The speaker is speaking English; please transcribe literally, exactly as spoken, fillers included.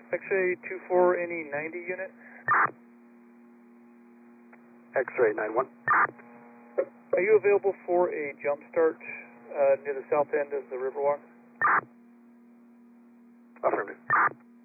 X-ray two four, any ninety unit? X-ray nine one. Are you available for a jump start uh, near the south end of the Riverwalk? Affirmative.